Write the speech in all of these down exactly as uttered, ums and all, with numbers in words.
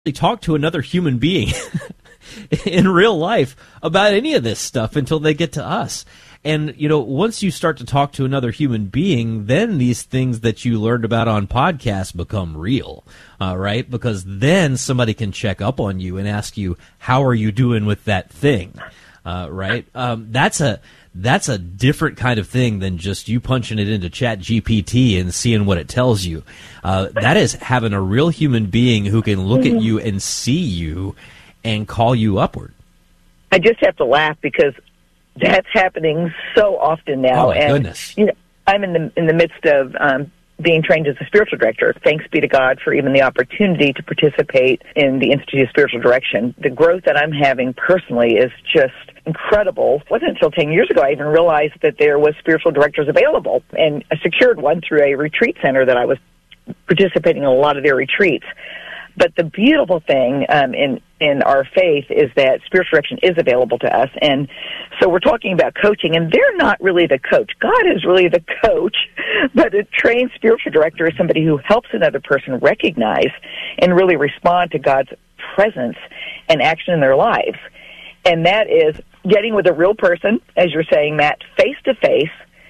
talk to another human being in real life about any of this stuff until they get to us. And, you know, once you start to talk to another human being, then these things that you learned about on podcasts become real, uh, right? Because then somebody can check up on you and ask you, how are you doing with that thing, uh, right? Um, that's a that's a different kind of thing than just you punching it into Chat G P T and seeing what it tells you. Uh, that is having a real human being who can look mm-hmm. at you and see you and call you upward. I just have to laugh because that's happening so often now. Oh, my and, goodness. You know, I'm in the in the midst of um, being trained as a spiritual director. Thanks be to God for even the opportunity to participate in the Institute of Spiritual Direction. The growth that I'm having personally is just incredible. It wasn't until ten years ago I even realized that there was spiritual directors available, and I secured one through a retreat center that I was participating in a lot of their retreats. But the beautiful thing um, in in our faith is that spiritual direction is available to us. And so we're talking about coaching, and they're not really the coach. God is really the coach, but a trained spiritual director is somebody who helps another person recognize and really respond to God's presence and action in their lives. And that is getting with a real person, as you're saying, Matt, face-to-face.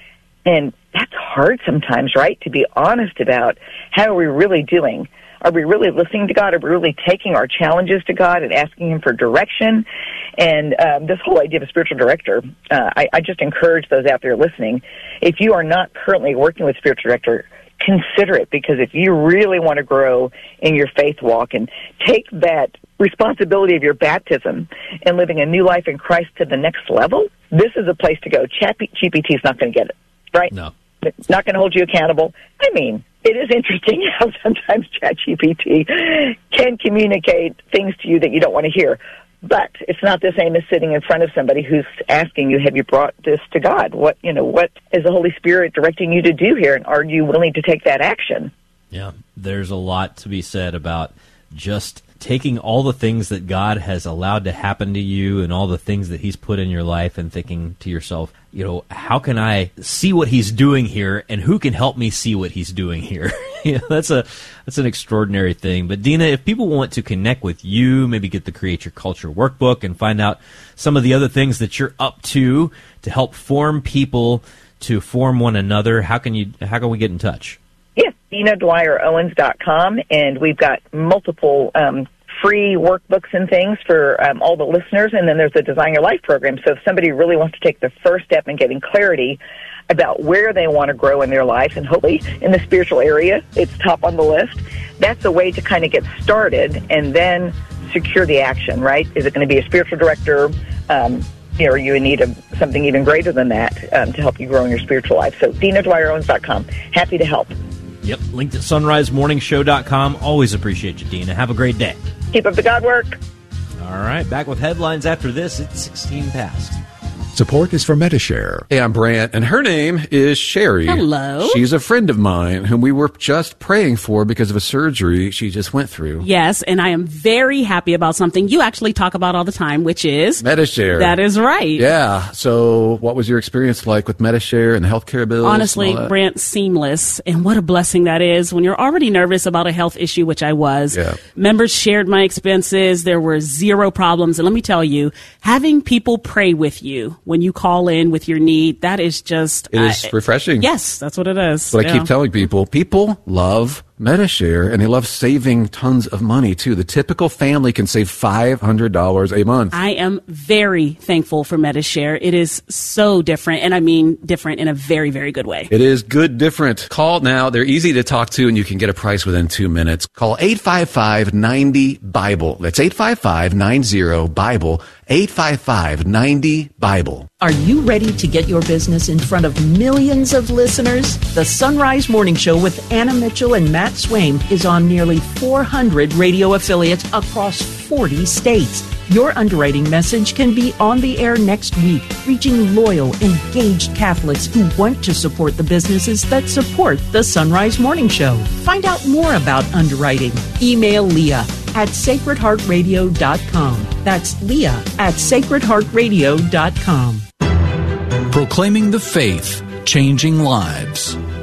And that's hard sometimes, right, to be honest about how are we really doing. Are we really listening to God? Are we really taking our challenges to God and asking Him for direction? And um, this whole idea of a spiritual director, uh, I, I just encourage those out there listening, if you are not currently working with a spiritual director, consider it, because if you really want to grow in your faith walk and take that responsibility of your baptism and living a new life in Christ to the next level, this is a place to go. Chat G P T is not going to get it, right? No. It's not going to hold you accountable. I mean, it is interesting how sometimes Chat G P T can communicate things to you that you don't want to hear. But it's not the same as sitting in front of somebody who's asking you, have you brought this to God? What, you know, what is the Holy Spirit directing you to do here? And are you willing to take that action? Yeah, there's a lot to be said about just taking all the things that God has allowed to happen to you and all the things that He's put in your life and thinking to yourself, you know, how can I see what He's doing here, and who can help me see what He's doing here? You know, that's a that's an extraordinary thing. But Dina, if people want to connect with you, maybe get the Create Your Culture workbook and find out some of the other things that you're up to to help form people to form one another, how can you how can we get in touch? Yes, Dina Dwyer Owens dot com, and we've got multiple um, free workbooks and things for um, all the listeners, and then there's the Design Your Life program. So if somebody really wants to take the first step in getting clarity about where they want to grow in their life, and hopefully in the spiritual area, it's top on the list, that's a way to kind of get started and then secure the action, right? Is it going to be a spiritual director? Um, you know, or you need a, something even greater than that um, to help you grow in your spiritual life. So Dina Dwyer Owens dot com. Happy to help. Yep, linked at sunrise morning show dot com. Always appreciate you, Dina. Have a great day. Keep up the God work. All right, back with headlines after this. It's sixteen past. Support is for Medi-Share. Hey, I'm Brant, and her name is Sherry. Hello. She's a friend of mine whom we were just praying for because of a surgery she just went through. Yes, and I am very happy about something you actually talk about all the time, which is Medi-Share. That is right. Yeah. So what was your experience like with Medi-Share and the healthcare bills? Honestly, Brant, seamless. And what a blessing that is when you're already nervous about a health issue, which I was. Yeah. Members shared my expenses. There were zero problems. And let me tell you, having people pray with you when you call in with your need, that is just... It is uh, refreshing. Yes, that's what it is. But yeah. I keep telling people, people love Medi-Share, and they love saving tons of money, too. The typical family can save five hundred dollars a month. I am very thankful for Medi-Share. It is so different, and I mean different in a very, very good way. It is good different. Call now. They're easy to talk to, and you can get a price within two minutes. Call eight five five, nine zero, BIBLE. That's eight five five, nine zero, BIBLE. eight five five, nine zero, BIBLE. Are you ready to get your business in front of millions of listeners? The Sunrise Morning Show with Anna Mitchell and Matt Swaim is on nearly four hundred radio affiliates across forty states. Your underwriting message can be on the air next week, reaching loyal, engaged Catholics who want to support the businesses that support the Sunrise Morning Show. Find out more about underwriting. Email Leah at sacred heart radio dot com. That's Leah at sacred heart radio dot com. Proclaiming the faith, changing lives.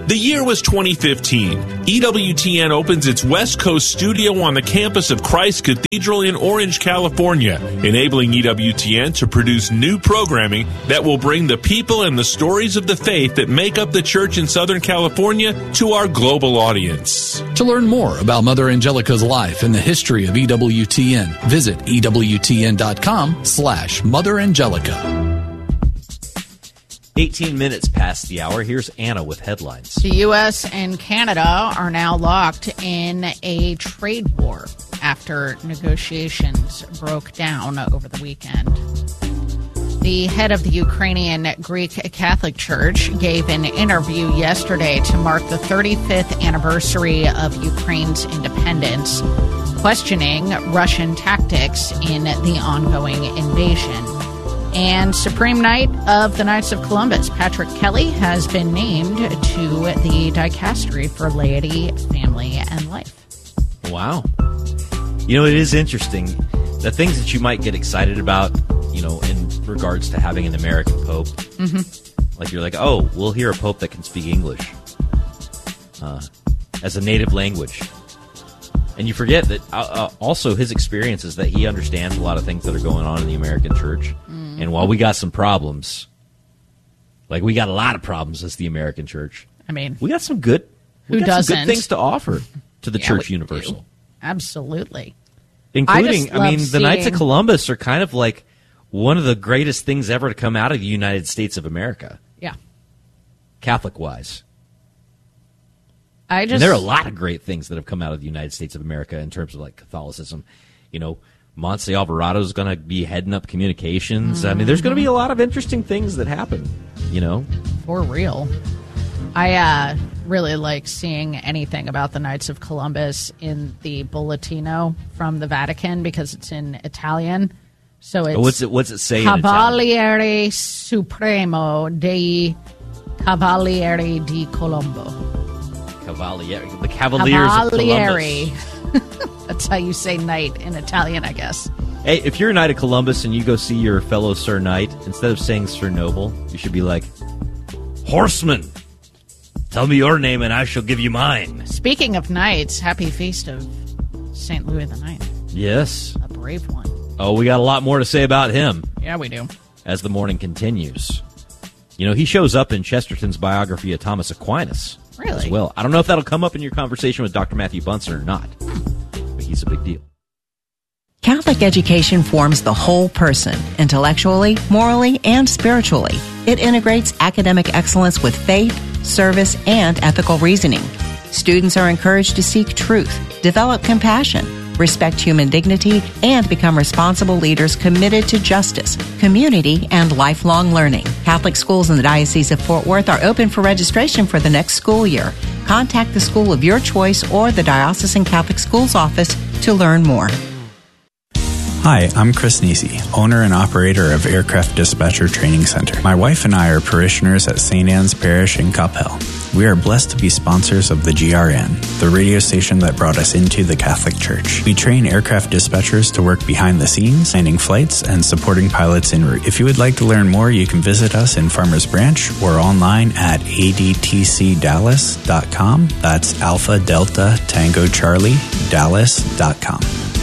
The year was twenty fifteen. E W T N opens its West Coast studio on the campus of Christ Cathedral in Orange, California, enabling E W T N to produce new programming that will bring the people and the stories of the faith that make up the church in Southern California to our global audience. To learn more about Mother Angelica's life and the history of E W T N, visit E W T N dot com slash Mother Angelica. eighteen minutes past the hour. Here's Anna with headlines. The U S and Canada are now locked in a trade war after negotiations broke down over the weekend. The head of the Ukrainian Greek Catholic Church gave an interview yesterday to mark the thirty-fifth anniversary of Ukraine's independence, questioning Russian tactics in the ongoing invasion. And Supreme Knight of the Knights of Columbus, Patrick Kelly, has been named to the dicastery for laity, family, and life. Wow. You know, it is interesting. The things that you might get excited about, you know, in regards to having an American pope. Mm-hmm. Like, you're like, oh, we'll hear a pope that can speak English uh, as a native language. And you forget that uh, uh, also his experience is that he understands a lot of things that are going on in the American church. Mm. And while we got some problems, like we got a lot of problems as the American church. I mean, we got some good, we who got doesn't? some good things to offer to the Yeah, church we universal. do. Absolutely. Including, I, I, mean, seeing... the Knights of Columbus are kind of like one of the greatest things ever to come out of the United States of America. Yeah. Catholic-wise. I just, and there are a lot of great things that have come out of the United States of America in terms of like Catholicism. You know, Monse Alvarado is going to be heading up communications. Mm-hmm. I mean, there's going to be a lot of interesting things that happen, you know. For real. I uh, really like seeing anything about the Knights of Columbus in the Bollettino from the Vatican because it's in Italian. So it's what's it, what's it say Cavaliere Supremo dei Cavalieri di Colombo. Cavaliere. The Cavaliers Cavalieri. of Columbus. That's how you say knight in Italian, I guess. Hey, if you're a Knight of Columbus and you go see your fellow Sir Knight, instead of saying Sir Noble, you should be like, Horseman, tell me your name and I shall give you mine. Speaking of knights, happy feast of Saint Louis the Ninth. Yes. A brave one. Oh, we got a lot more to say about him. Yeah, we do. As the morning continues. You know, he shows up in Chesterton's biography of Thomas Aquinas. Really? As well. I don't know if that'll come up in your conversation with Doctor Matthew Bunson or not, but he's a big deal. Catholic education forms the whole person, intellectually, morally, and spiritually. It integrates academic excellence with faith, service, and ethical reasoning. Students are encouraged to seek truth, develop compassion, respect human dignity, and become responsible leaders committed to justice, community, and lifelong learning. Catholic schools in the Diocese of Fort Worth are open for registration for the next school year. Contact the school of your choice or the Diocesan Catholic Schools Office to learn more. Hi, I'm Chris Nisi, owner and operator of Aircraft Dispatcher Training Center. My wife and I are parishioners at Saint Anne's Parish in Coppell. We are blessed to be sponsors of the G R N, the radio station that brought us into the Catholic Church. We train aircraft dispatchers to work behind the scenes, landing flights, and supporting pilots en route. If you would like to learn more, you can visit us in Farmers Branch or online at a d t c dallas dot com. That's Alpha Delta Tango Charlie Dallas dot com.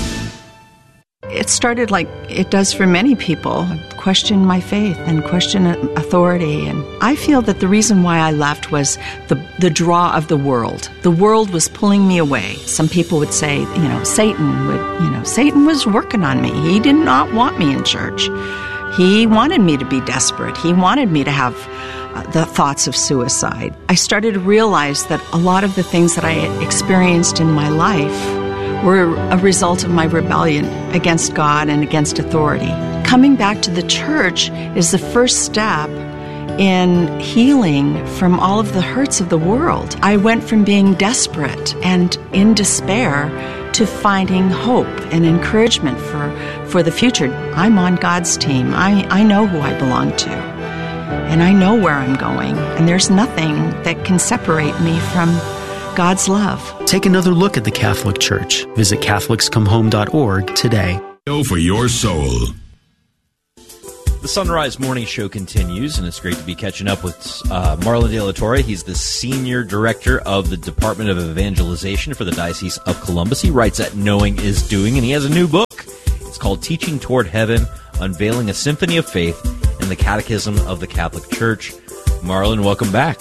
It started like it does for many people, question my faith and question authority. And I feel that the reason why I left was the, the draw of the world. The world was pulling me away. Some people would say, you know, Satan would, you know, Satan was working on me. He did not want me in church. He wanted me to be desperate. He wanted me to have uh, the thoughts of suicide. I started to realize that a lot of the things that I had experienced in my life were a result of my rebellion against God and against authority. Coming back to the church is the first step in healing from all of the hurts of the world. I went from being desperate and in despair to finding hope and encouragement for, for the future. I'm on God's team. I, I know who I belong to, and I know where I'm going, and there's nothing that can separate me from God's love. Take another look at the Catholic Church. Visit Catholics Come Home dot org today. For your soul. The Sunrise Morning Show continues, and it's great to be catching up with uh, Marlon De La Torre. He's the Senior Director of the Department of Evangelization for the Diocese of Columbus. He writes at Knowing is Doing, and he has a new book. It's called Teaching Toward Heaven, Unveiling a Symphony of Faith in the Catechism of the Catholic Church. Marlon, welcome back.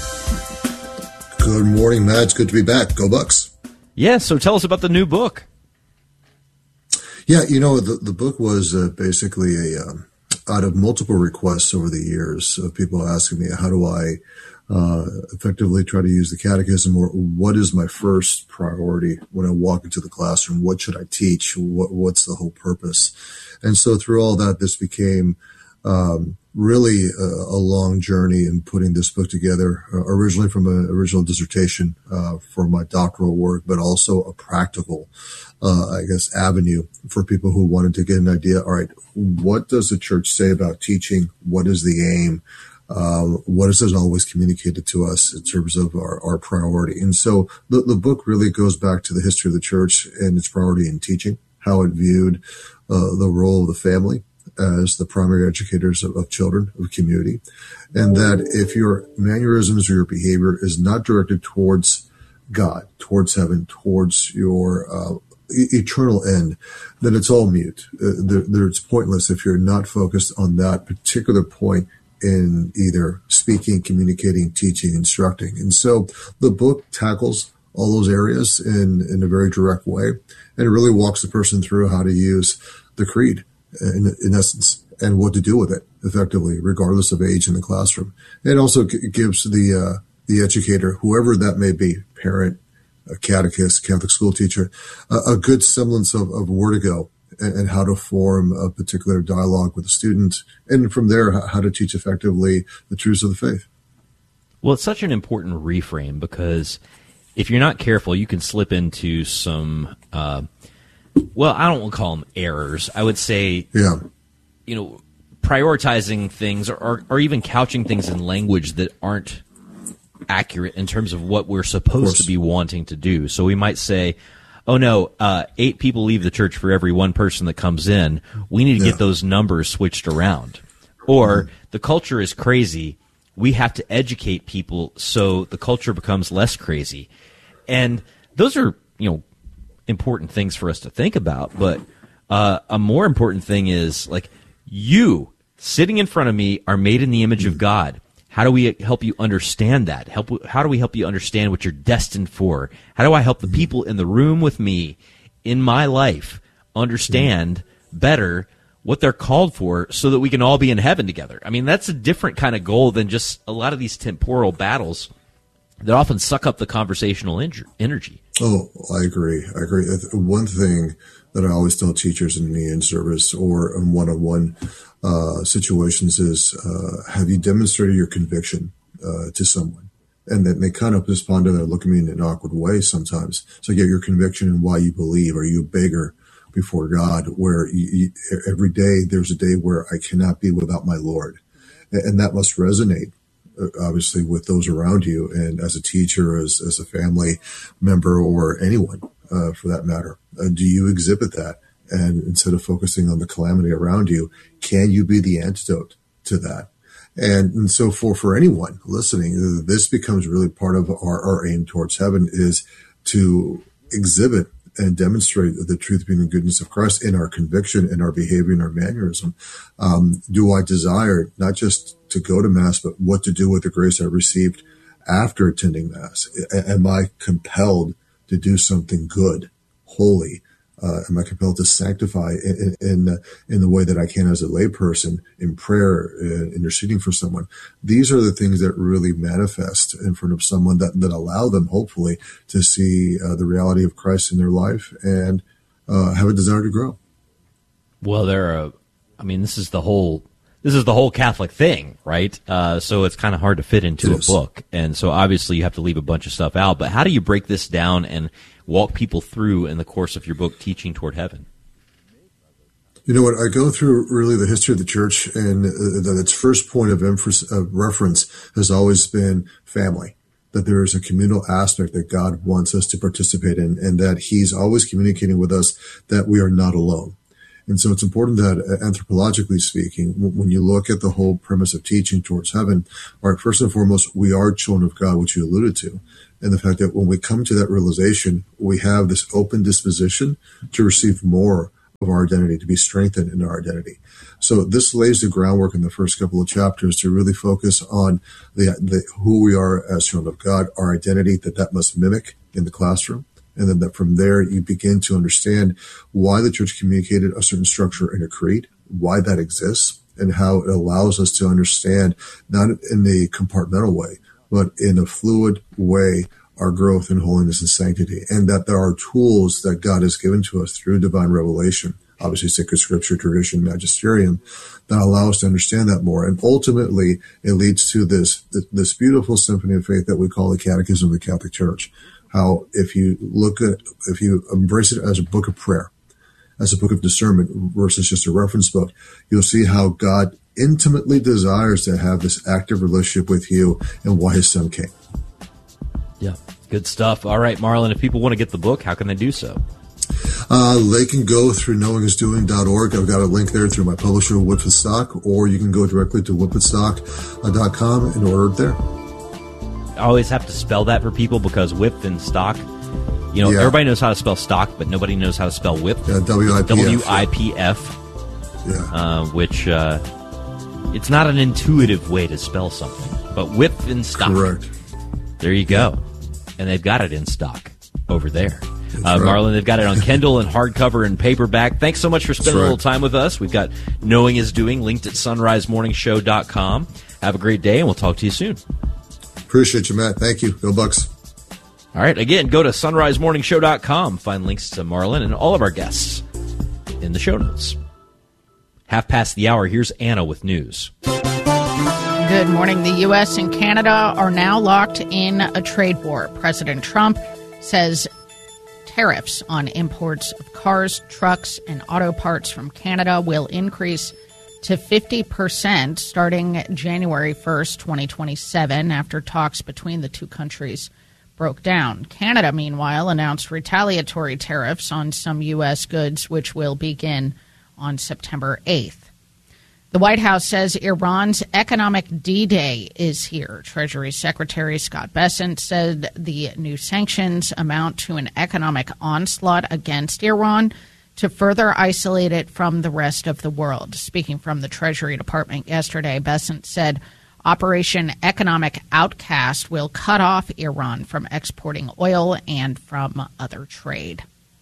Good morning, Matt. It's good to be back. Go Bucks. Yeah, so tell us about the new book. Yeah, you know, the, the book was uh, basically a... Um, out of multiple requests over the years of people asking me, how do I uh, effectively try to use the catechism, or what is my first priority when I walk into the classroom? What should I teach? What, what's the whole purpose? And so through all that, this became um, really a, a long journey in putting this book together, uh, originally from an original dissertation uh, for my doctoral work, but also a practical Uh, I guess, avenue for people who wanted to get an idea. All right, what does the church say about teaching? What is the aim? Um, what is it always communicated to us in terms of our, our priority? And so the, the book really goes back to the history of the church and its priority in teaching, how it viewed uh, the role of the family as the primary educators of, of children, of community, and that if your mannerisms or your behavior is not directed towards God, towards heaven, towards your uh, eternal end, then it's all mute. Uh, there, there, it's pointless if you're not focused on that particular point in either speaking, communicating, teaching, instructing. And so the book tackles all those areas in, in a very direct way, and it really walks the person through how to use the creed in, in essence, and what to do with it effectively, regardless of age in the classroom. It also g- gives the uh, the educator, whoever that may be, parent, a catechist, Catholic school teacher, a, a good semblance of, of where to go and, and how to form a particular dialogue with a student, and from there, how to teach effectively the truths of the faith. Well, it's such an important reframe, because if you're not careful, you can slip into some, uh, well, I don't want to call them errors. I would say, yeah. you know, prioritizing things, or, or, or even couching things in language that aren't accurate in terms of what we're supposed to be wanting to do. So we might say, oh no, uh, eight people leave the church for every one person that comes in. We need to yeah. get those numbers switched around. Or mm-hmm. the culture is crazy. We have to educate people so the culture becomes less crazy. And those are, you know, important things for us to think about. But uh, a more important thing is, like, you sitting in front of me are made in the image mm-hmm. of God. How do we help you understand that? Help, how do we help you understand what you're destined for? How do I help the people in the room with me in my life understand better what they're called for, so that we can all be in heaven together? I mean, that's a different kind of goal than just a lot of these temporal battles that often suck up the conversational energy. Oh, I agree. I agree. One thing that I always tell teachers in the in-service or in one-on-one uh, situations is, uh, have you demonstrated your conviction uh, to someone? And then they kind of respond to that, look at me in an awkward way sometimes. So get your conviction and why you believe. Are you a beggar before God, where you, you, every day there's a day where I cannot be without my Lord? And, and that must resonate, obviously, with those around you, and as a teacher, as, as a family member, or anyone uh, for that matter. Uh, do you exhibit that? And instead of focusing on the calamity around you, can you be the antidote to that? And, and so for, for anyone listening, this becomes really part of our, our aim towards heaven, is to exhibit and demonstrate the truth, being the goodness of Christ in our conviction, in our behavior, in our mannerism. Um, do I desire not just to go to Mass, but what to do with the grace I received after attending Mass? Am I compelled to do something good, holy? Uh, am I compelled to sanctify in in, uh, in the way that I can as a layperson, in prayer, uh, interceding for someone? These are the things that really manifest in front of someone, that, that allow them, hopefully, to see uh, the reality of Christ in their life and uh, have a desire to grow. Well, there are, I mean, this is the whole, this is the whole Catholic thing, right? Uh, so it's kind of hard to fit into a book. And so obviously you have to leave a bunch of stuff out. But how do you break this down and walk people through in the course of your book, Teaching Toward Heaven? You know what? I go through really the history of the church, and uh, that its first point of, emphasis, of reference has always been family, that there is a communal aspect that God wants us to participate in, and that he's always communicating with us that we are not alone. And so it's important that, uh, anthropologically speaking, w- when you look at the whole premise of teaching towards heaven, all right, first and foremost, we are children of God, which you alluded to. And the fact that when we come to that realization, we have this open disposition to receive more of our identity, to be strengthened in our identity. So this lays the groundwork in the first couple of chapters to really focus on the, the who we are as children of God, our identity that that must mimic in the classroom. And then that from there, you begin to understand why the church communicated a certain structure in a creed, why that exists, and how it allows us to understand, not in a compartmental way, but in a fluid way, our growth in holiness and sanctity, and that there are tools that God has given to us through divine revelation, obviously sacred scripture, tradition, magisterium, that allow us to understand that more. And ultimately, it leads to this, this beautiful symphony of faith that we call the Catechism of the Catholic Church. How if you look at, if you embrace it as a book of prayer, as a book of discernment versus just a reference book, you'll see how God intimately desires to have this active relationship with you and why his son came. Yeah, good stuff. All right, Marlon, if people want to get the book, how can they do so? Uh, they can go through knowing is doing dot org. I've got a link there through my publisher, Whitford Stock, or you can go directly to whitford stock dot com and order it there. I always have to spell that for people because whip and stock, you know, yeah. Everybody knows how to spell stock, but nobody knows how to spell whip. Yeah, W I P F. W I P F. Yeah. Uh, which, uh, it's not an intuitive way to spell something, but whip and stock. Correct. There you go. And they've got it in stock over there. Uh, right. Marlon, they've got it on Kindle and hardcover and paperback. Thanks so much for spending right. a little time with us. We've got Knowing is Doing linked at sunrise morning show dot com. Have a great day, and we'll talk to you soon. Appreciate you, Matt. Thank you. Go Bucks. All right. Again, go to sunrise morning show dot com. Find links to Marlon and all of our guests in the show notes. Half past the hour, here's Anna with news. Good morning. The U S and Canada are now locked in a trade war. President Trump says tariffs on imports of cars, trucks, and auto parts from Canada will increase to fifty percent starting January first, twenty twenty-seven, after talks between the two countries broke down. Canada, meanwhile, announced retaliatory tariffs on some U S goods, which will begin on September eighth. The White House says Iran's economic D-Day is here. Treasury Secretary Scott Bessent said the new sanctions amount to an economic onslaught against Iran to further isolate it from the rest of the world. Speaking from the Treasury Department yesterday, Bessent said Operation Economic Outcast will cut off Iran from exporting oil and from other trade.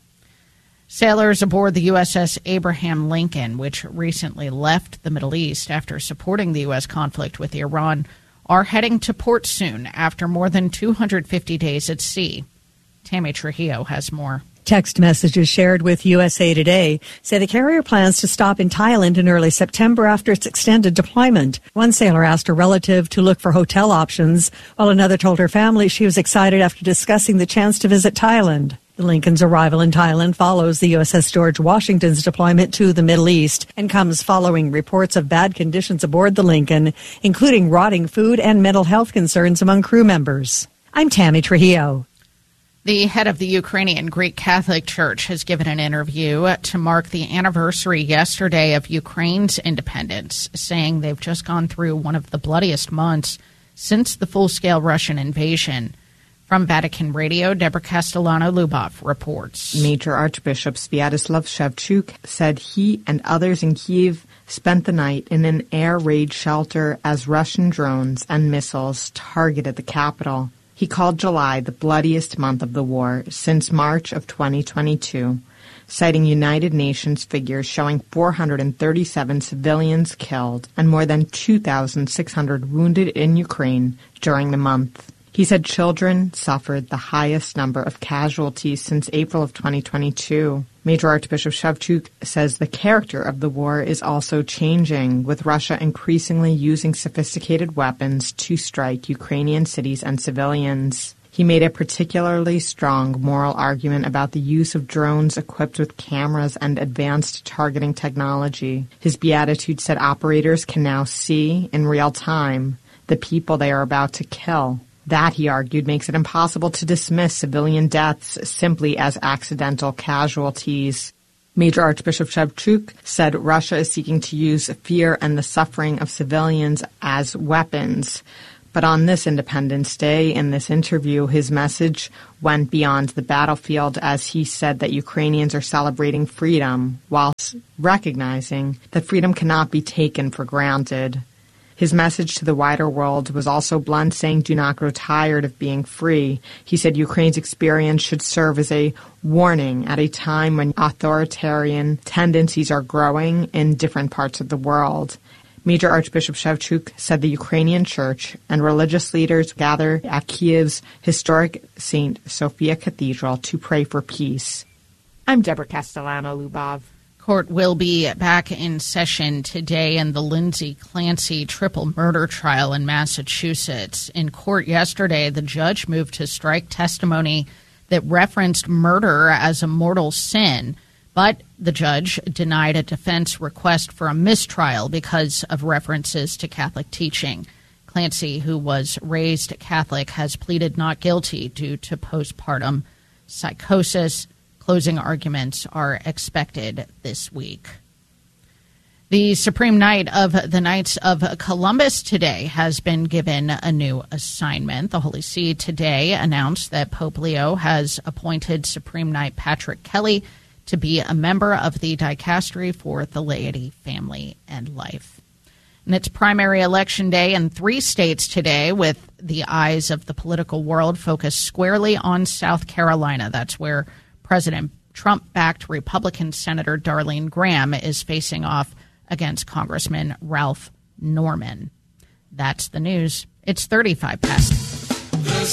Sailors aboard the U S S Abraham Lincoln, which recently left the Middle East after supporting the U S conflict with Iran, are heading to port soon after more than two hundred fifty days at sea. Tammy Trujillo has more. Text messages shared with U S A Today say the carrier plans to stop in Thailand in early September after its extended deployment. One sailor asked a relative to look for hotel options, while another told her family she was excited after discussing the chance to visit Thailand. The Lincoln's arrival in Thailand follows the U S S George Washington's deployment to the Middle East and comes following reports of bad conditions aboard the Lincoln, including rotting food and mental health concerns among crew members. I'm Tammy Trujillo. The head of the Ukrainian Greek Catholic Church has given an interview to mark the anniversary yesterday of Ukraine's independence, saying they've just gone through one of the bloodiest months since the full-scale Russian invasion. From Vatican Radio, Deborah Castellano-Lubov reports. Major Archbishop Sviatoslav Shevchuk said he and others in Kyiv spent the night in an air raid shelter as Russian drones and missiles targeted the capital. He called July the bloodiest month of the war since March of twenty twenty-two, citing United Nations figures showing four hundred thirty-seven civilians killed and more than two thousand six hundred wounded in Ukraine during the month. He said children suffered the highest number of casualties since April of twenty twenty-two. Major Archbishop Shevchuk says the character of the war is also changing, with Russia increasingly using sophisticated weapons to strike Ukrainian cities and civilians. He made a particularly strong moral argument about the use of drones equipped with cameras and advanced targeting technology. His beatitude said operators can now see, in real time, the people they are about to kill. That, he argued, makes it impossible to dismiss civilian deaths simply as accidental casualties. Major Archbishop Shevchuk said Russia is seeking to use fear and the suffering of civilians as weapons. But on this Independence Day, in this interview, his message went beyond the battlefield as he said that Ukrainians are celebrating freedom whilst recognizing that freedom cannot be taken for granted. His message to the wider world was also blunt, saying, do not grow tired of being free. He said Ukraine's experience should serve as a warning at a time when authoritarian tendencies are growing in different parts of the world. Major Archbishop Shevchuk said the Ukrainian church and religious leaders gather at Kiev's historic Saint Sophia Cathedral to pray for peace. I'm Deborah Castellano-Lubov. Court will be back in session today in the Lindsay Clancy triple murder trial in Massachusetts. In court yesterday, the judge moved to strike testimony that referenced murder as a mortal sin, but the judge denied a defense request for a mistrial because of references to Catholic teaching. Clancy, who was raised Catholic, has pleaded not guilty due to postpartum psychosis. Closing arguments are expected this week. The Supreme Knight of the Knights of Columbus today has been given a new assignment. The Holy See today announced that Pope Leo has appointed Supreme Knight Patrick Kelly to be a member of the dicastery for the laity, family, and life. And it's primary election day in three states today, with the eyes of the political world focused squarely on South Carolina. That's where President Trump-backed Republican Senator Darlene Graham is facing off against Congressman Ralph Norman. That's the news. It's thirty-five past. The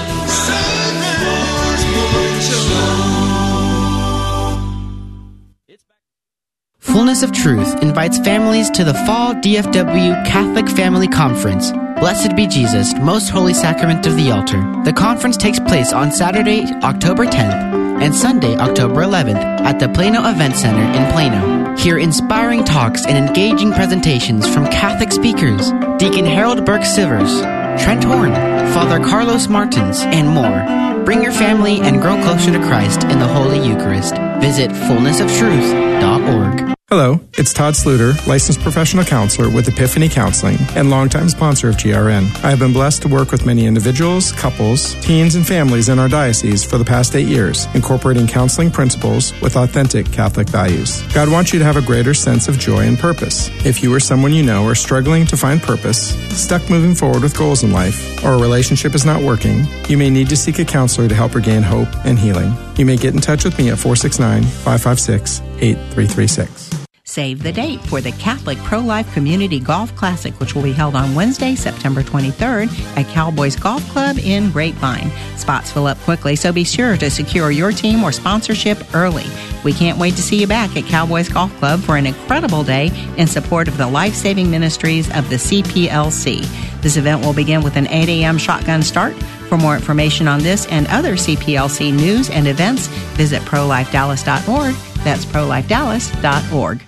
Fullness of Truth invites families to the Fall D F W Catholic Family Conference. Blessed be Jesus, Most Holy Sacrament of the Altar. The conference takes place on Saturday, October tenth, and Sunday, October eleventh, at the Plano Event Center in Plano. Hear inspiring talks and engaging presentations from Catholic speakers, Deacon Harold Burke-Sivers, Trent Horn, Father Carlos Martins, and more. Bring your family and grow closer to Christ in the Holy Eucharist. Visit fullness of truth dot org. Hello, it's Todd Sluter, licensed professional counselor with Epiphany Counseling and longtime sponsor of G R N. I have been blessed to work with many individuals, couples, teens, and families in our diocese for the past eight years, incorporating counseling principles with authentic Catholic values. God wants you to have a greater sense of joy and purpose. If you or someone you know are struggling to find purpose, stuck moving forward with goals in life, or a relationship is not working, you may need to seek a counselor to help regain hope and healing. You may get in touch with me at four six nine, five five six, eight three three six. Save the date for the Catholic Pro-Life Community Golf Classic, which will be held on Wednesday, September twenty-third at Cowboys Golf Club in Grapevine. Spots fill up quickly, so be sure to secure your team or sponsorship early. We can't wait to see you back at Cowboys Golf Club for an incredible day in support of the life-saving ministries of the C P L C. This event will begin with an eight a.m. shotgun start. For more information on this and other C P L C news and events, visit pro life dallas dot org. That's pro life dallas dot org.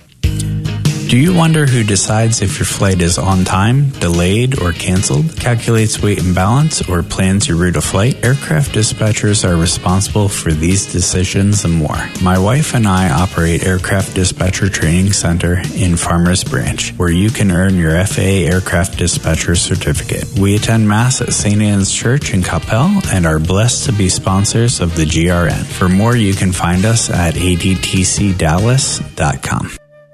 Do you wonder who decides if your flight is on time, delayed, or canceled, calculates weight and balance, or plans your route of flight? Aircraft dispatchers are responsible for these decisions and more. My wife and I operate Aircraft Dispatcher Training Center in Farmers Branch, where you can earn your F A A Aircraft Dispatcher Certificate. We attend Mass at Saint Anne's Church in Coppell and are blessed to be sponsors of the G R N. For more, you can find us at a d t c dallas dot com.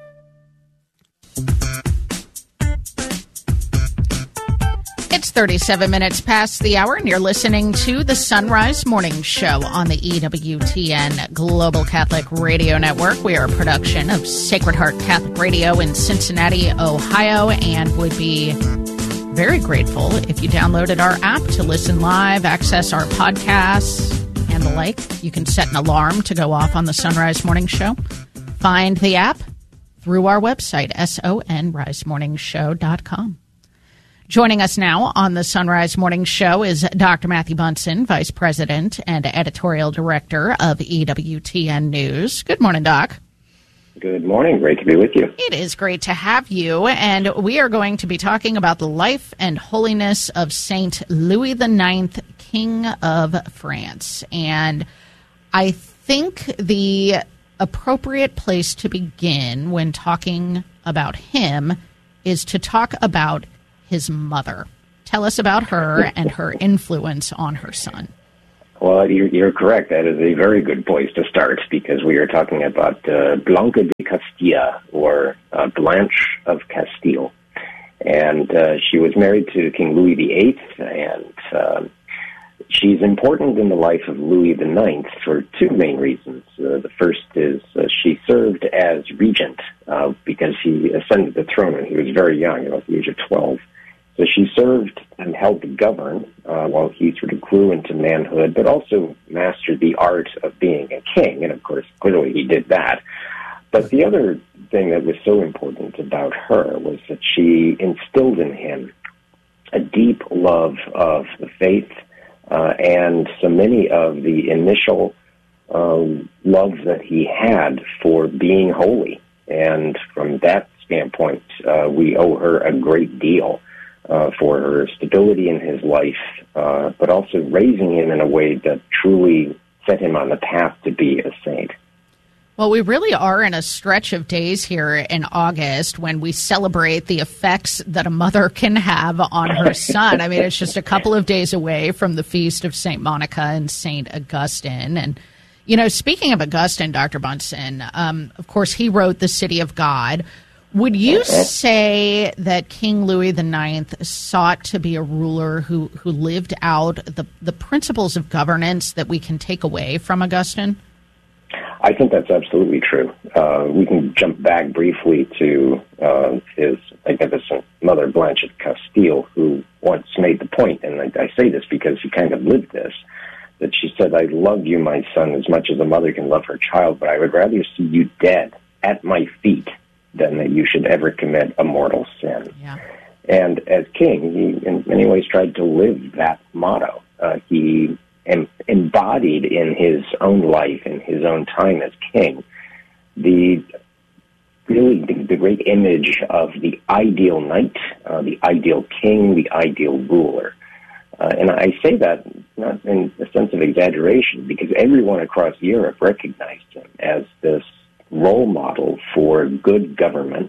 It's thirty-seven minutes past the hour, and you're listening to the Sunrise Morning Show on the E W T N Global Catholic Radio Network. We are a production of Sacred Heart Catholic Radio in Cincinnati, Ohio, and would be very grateful if you downloaded our app to listen live, access our podcasts, and the like. You can set an alarm to go off on the Sunrise Morning Show. Find the app through our website, son rise morning show dot com. Joining us now on the Sunrise Morning Show is Doctor Matthew Bunson, Vice President and Editorial Director of E W T N News. Good morning, Doc. Good morning. Great to be with you. It is great to have you, and we are going to be talking about the life and holiness of Saint Louis the Ninth, King of France. And I think the appropriate place to begin when talking about him is to talk about his mother. Tell us about her and her influence on her son. Well, you're, you're correct. That is a very good place to start because we are talking about uh, Blanca de Castilla, or uh, Blanche of Castile. And uh, she was married to King Louis the Eighth, and uh, she's important in the life of Louis the Ninth for two main reasons. Uh, the first is uh, she served as regent uh, because he ascended the throne when he was very young, about the age of twelve. So she served and helped govern uh, while he sort of grew into manhood, but also mastered the art of being a king. And, of course, clearly he did that. But the other thing that was so important about her was that she instilled in him a deep love of the faith uh, and so many of the initial um, love that he had for being holy. And from that standpoint, uh, we owe her a great deal. Uh, for her stability in his life, uh, but also raising him in a way that truly set him on the path to be a saint. Well, we really are in a stretch of days here in August when we celebrate the effects that a mother can have on her son. I mean, it's just a couple of days away from the feast of Saint Monica and Saint Augustine. And, you know, speaking of Augustine, Doctor Bunson, um, of course, he wrote The City of God. Would you say that King Louis the Ninth sought to be a ruler who, who lived out the, the principles of governance that we can take away from Augustine? I think that's absolutely true. Uh, we can jump back briefly to uh, his magnificent mother, Blanche of Castile, who once made the point, and I, I say this because he kind of lived this, that she said, "I love you, my son, as much as a mother can love her child, but I would rather see you dead at my feet than that you should ever commit a mortal sin." Yeah. And as king, he in many ways tried to live that motto. Uh, he em- embodied in his own life, in his own time as king, the really the, the great image of the ideal knight, uh, the ideal king, the ideal ruler. Uh, and I say that not in a sense of exaggeration, because everyone across Europe recognized him as this role model for good government,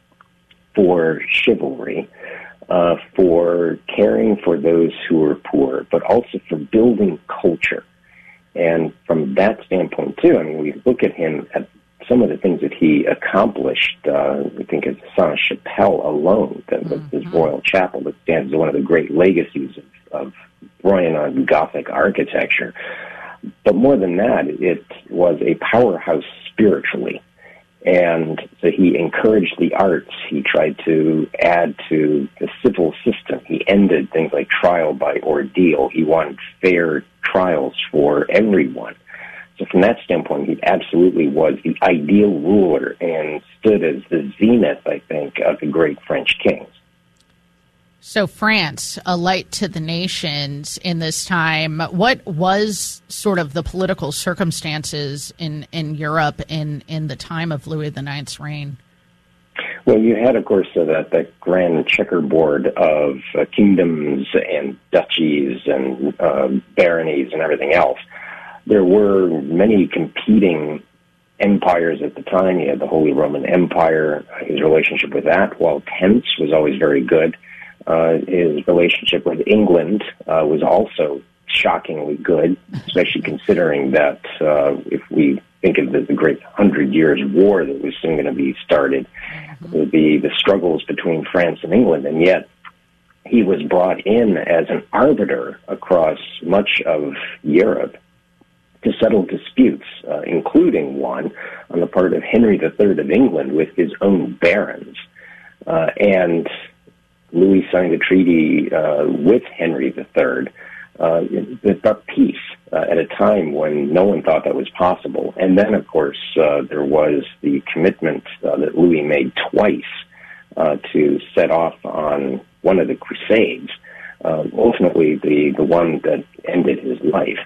for chivalry, uh, for caring for those who are poor, but also for building culture. And from that standpoint, too, I mean, we look at him at some of the things that he accomplished. Uh, we think of Sainte-Chapelle alone, the, mm-hmm. his royal chapel that stands as one of the great legacies of, of Roman Gothic architecture. But more than that, it was a powerhouse spiritually. And so he encouraged the arts. He tried to add to the civil system. He ended things like trial by ordeal. He wanted fair trials for everyone. So from that standpoint, he absolutely was the ideal ruler and stood as the zenith, I think, of the great French kings. So France, a light to the nations in this time. What was sort of the political circumstances in, in Europe in, in the time of Louis the Ninth's reign? Well, you had, of course, uh, that, that grand checkerboard of uh, kingdoms and duchies and uh, baronies and everything else. There were many competing empires at the time. You had the Holy Roman Empire, his relationship with that, while tense was always very good. Uh, his relationship with England uh, was also shockingly good, especially considering that uh, if we think of the, the great Hundred Years' War that was soon going to be started, mm-hmm. the, the struggles between France and England, and yet he was brought in as an arbiter across much of Europe to settle disputes, uh, including one on the part of Henry the Third of England with his own barons. Uh, and Louis signed a treaty uh, with Henry the Third uh, that brought peace uh, at a time when no one thought that was possible. And then, of course, uh, there was the commitment uh, that Louis made twice uh, to set off on one of the Crusades, uh, ultimately the, the one that ended his life.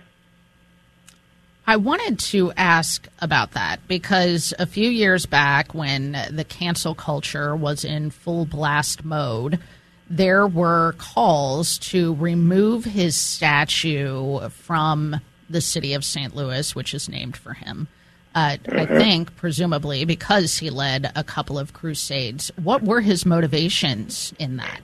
I wanted to ask about that because a few years back when the cancel culture was in full blast mode, there were calls to remove his statue from the city of Saint Louis, which is named for him. Uh, I think, presumably, because he led a couple of crusades. What were his motivations in that?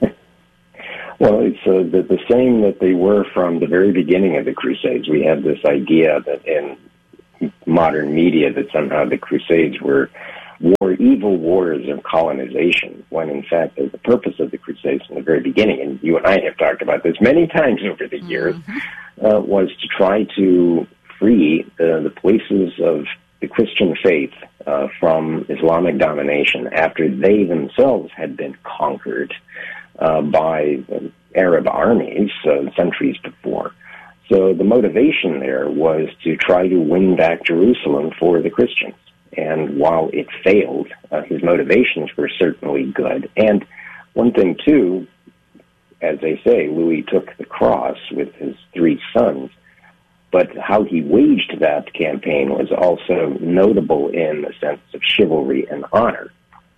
Well, it's uh, the, the same that they were from the very beginning of the Crusades. We have this idea that in modern media that somehow the Crusades were war, evil wars of colonization, when in fact the purpose of the Crusades from the very beginning, and you and I have talked about this many times over the years, mm-hmm. uh, was to try to free the, the places of the Christian faith uh, from Islamic domination after they themselves had been conquered uh, by Arab armies uh, centuries before. So the motivation there was to try to win back Jerusalem for the Christians. And while it failed, uh, his motivations were certainly good. And one thing, too, as they say, Louis took the cross with his three sons. But how he waged that campaign was also notable in the sense of chivalry and honor.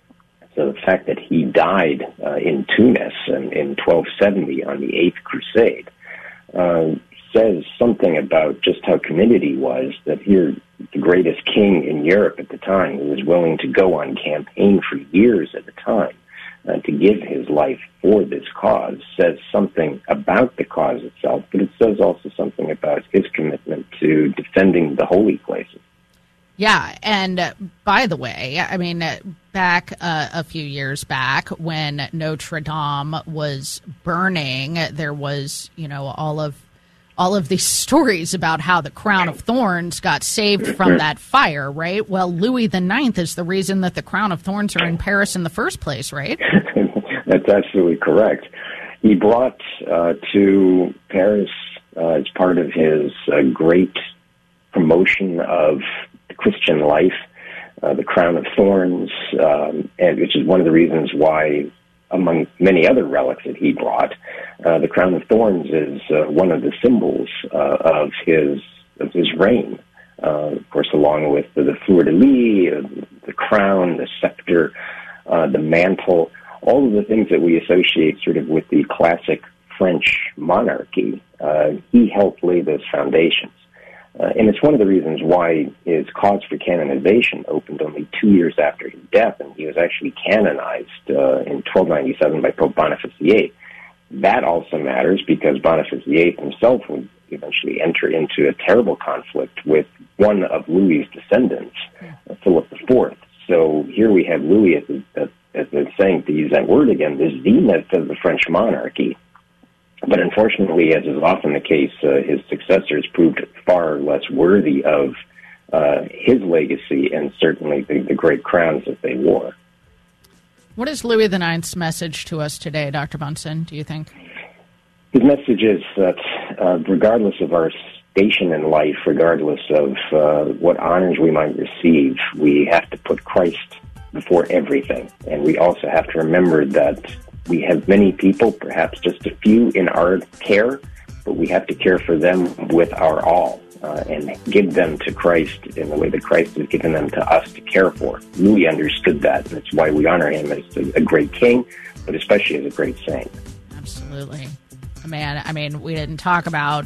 So the fact that he died uh, in Tunis in, in twelve seventy on the Eighth Crusade uh, says something about just how committed he was, that here the greatest king in Europe at the time, who was willing to go on campaign for years at a time, Uh, to give his life for this cause, says something about the cause itself, but it says also something about his commitment to defending the holy places. Yeah, and uh, by the way, I mean, uh, back uh, a few years back when Notre Dame was burning, there was, you know, all of all of these stories about how the crown of thorns got saved from that fire, right? Well, Louis the Ninth is the reason that the crown of thorns are in Paris in the first place, right? That's absolutely correct. He brought uh, to Paris, uh, as part of his uh, great promotion of Christian life, uh, the crown of thorns, um, and which is one of the reasons why, among many other relics that he brought, uh, the crown of thorns is uh, one of the symbols uh, of his of his reign. Uh, of course, along with the, the fleur de lis, uh, the crown, the scepter, uh, the mantle, all of the things that we associate sort of with the classic French monarchy. Uh, he helped lay those foundations. Uh, and it's one of the reasons why his cause for canonization opened only two years after his death, and he was actually canonized uh, in twelve ninety-seven by Pope Boniface the Eighth. That also matters because Boniface the Eighth himself would eventually enter into a terrible conflict with one of Louis's descendants, uh, Philip the Fourth. So here we have Louis, as, as, as they're saying, to use that word again, the zenith of the French monarchy. But unfortunately, as is often the case, uh, his successors proved far less worthy of uh, his legacy and certainly the, the great crowns that they wore. What is Louis the Ninth's message to us today, Doctor Bunson, do you think? His message is that uh, regardless of our station in life, regardless of uh, what honors we might receive, we have to put Christ before everything. And we also have to remember that we have many people, perhaps just a few in our care, but we have to care for them with our all uh, and give them to Christ in the way that Christ has given them to us to care for. Louis understood that, and that's why we honor him as a, a great king, but especially as a great saint. Absolutely. Man, I mean, we didn't talk about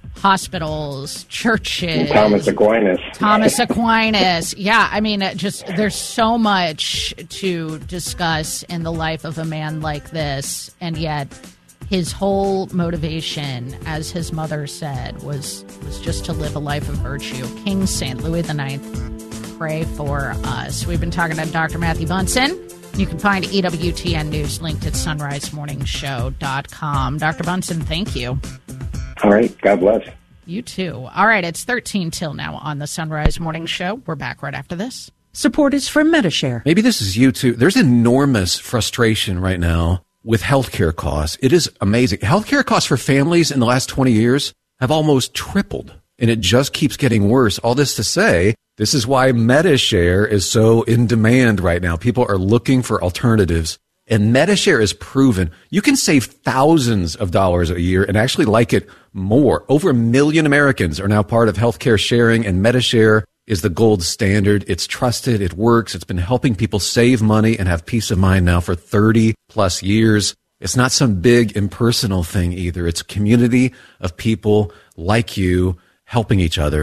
hospitals, churches. Thomas Aquinas. Thomas Aquinas. Yeah, I mean, just there's so much to discuss in the life of a man like this, and yet his whole motivation, as his mother said, was was just to live a life of virtue. King Saint Louis the Ninth, pray for us. We've been talking to Doctor Matthew Bunson. You can find E W T N News linked at sunrise morning show dot com. Doctor Bunson, thank you. All right. God bless. You too. All right. It's thirteen till now on the Sunrise Morning Show. We're back right after this. Support is from Metashare. Maybe this is you too. There's enormous frustration right now with healthcare costs. It is amazing. Healthcare costs for families in the last twenty years have almost tripled, and it just keeps getting worse. All this to say, this is why Metashare is so in demand right now. People are looking for alternatives. And Metashare is proven you can save thousands of dollars a year and actually like it more. Over a million Americans are now part of healthcare sharing, and Metashare is the gold standard. It's trusted. It works. It's been helping people save money and have peace of mind now for thirty plus years. It's not some big impersonal thing either. It's a community of people like you helping each other.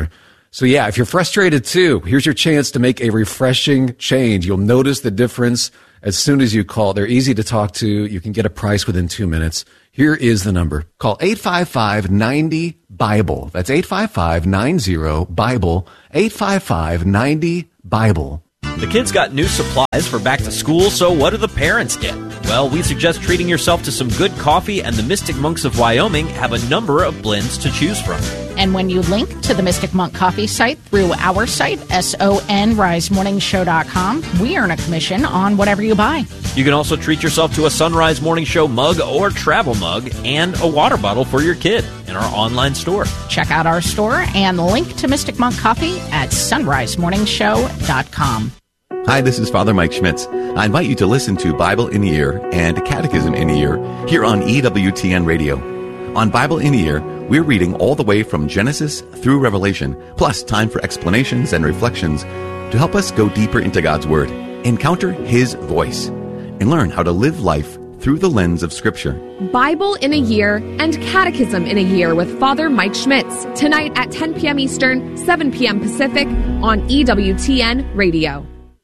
So yeah, if you're frustrated too, here's your chance to make a refreshing change. You'll notice the difference as soon as you call. They're easy to talk to. You can get a price within two minutes. Here is the number. Call eight five five, nine zero, BIBLE. That's eight five five, nine zero, BIBLE. eight five five, nine zero, BIBLE. The kids got new supplies for back to school, so what do the parents get? Well, we suggest treating yourself to some good coffee, and the Mystic Monks of Wyoming have a number of blends to choose from. And when you link to the Mystic Monk Coffee site through our site, S O N rise morning show dot com, we earn a commission on whatever you buy. You can also treat yourself to a Sunrise Morning Show mug or travel mug and a water bottle for your kid in our online store. Check out our store and link to Mystic Monk Coffee at sunrise morning show dot com. Hi, this is Father Mike Schmitz. I invite you to listen to Bible in a Year and Catechism in a Year here on E W T N Radio. On Bible in a Year, we're reading all the way from Genesis through Revelation, plus time for explanations and reflections to help us go deeper into God's Word, encounter His voice, and learn how to live life through the lens of Scripture. Bible in a Year and Catechism in a Year with Father Mike Schmitz, tonight at ten p.m. Eastern, seven p.m. Pacific on E W T N Radio.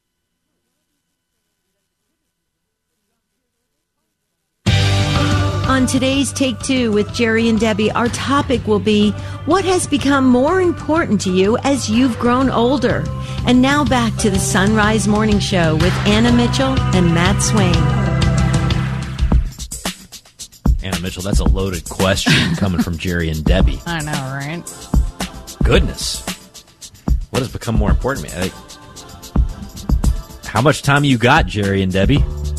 On today's Take Two with Jerry and Debbie, our topic will be what has become more important to you as you've grown older. And now back to the Sunrise Morning Show with Anna Mitchell and Matt Swain. Anna Mitchell, that's a loaded question coming from Jerry and Debbie. I know, right? Goodness. What has become more important to me? I think, how much time you got, Jerry and Debbie?